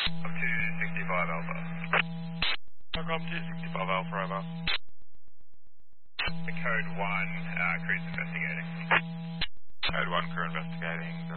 Up to 65 Alpha. Welcome to 65 Alpha, over. The code 1, crew's investigating. Code 1, crew investigating.